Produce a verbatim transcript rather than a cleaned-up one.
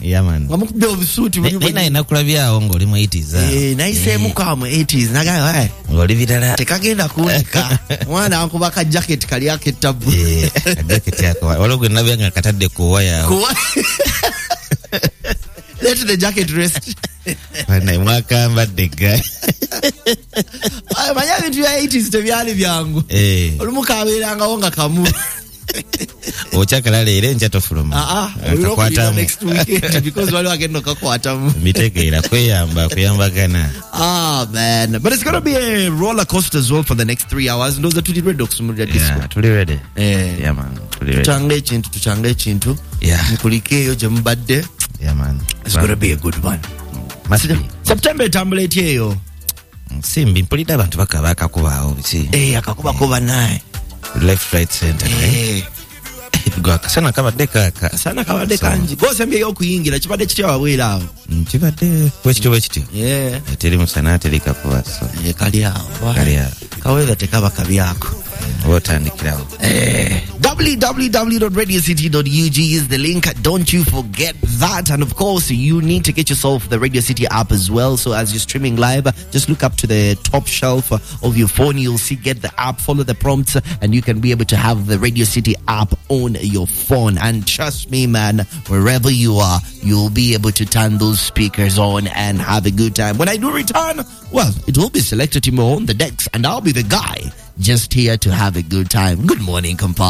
Yeah man. Ngamukubye obusuuti buli buli. Nina inakulabyawo ng'oli mu eighties. Eh, nayiseemu kwa mu eighties nagayo eh. Ng'oli bitala. Tekagenda kunika. Mwana ankuba ka jacket kali aketabu. Eh, jacket yako. Walo gwe nabya katadde ku waya. Ku Let the jacket rest. Bana mwaka mbadde guy. Ay manya bintu ya eighties tebyali byangu. Eh. Olumu kabeeranga wonga kamu. Ochakala leere nchato fuluma. Ah ah. Akakwata next weekend because wale wagenda kakwata mu. Mitegeera kweyamba kuyambagana. Ah man, but it's going to be a roller coaster as well for the next three hours. Those are tuli ready okusumulira disco. Yeah, tuli ready. Eh, yeah man, tuli ready. Tuchange ekintu, tuchange ekintu. Yeah. Mukulikeyo gye mubadde. Yeah man. It's going to be a good one. Must be. September tambula etyeyo. Simbi mpulira abantu bakaba akakubaawo biki. Eh, akakuba kuba naye. Left right center. Eh. Gwa kasana kabadde kaka. Kasana kabadde kanji. Gose mbye okuyingira kibadde kitya wabwera awo. Kibadde kwekityo bwekityo. Yeah. Teri musana teri kakuba so. Eh, kali awo. Kali awo. Kaweza tekaba kabyako. Wotandikirawo. Eh. w w w dot radio city dot u g is the link. Don't you forget that. And of course, you need to get yourself the Radio City app as well. So as you're streaming live, just look up to the top shelf of your phone. You'll see, get the app, follow the prompts, and you can be able to have the Radio City app on your phone. And trust me, man, wherever you are, you'll be able to turn those speakers on and have a good time. When I do return, well, it will be Selector Timo on the decks, and I'll be the guy just here to have a good time. Good morning, compadre.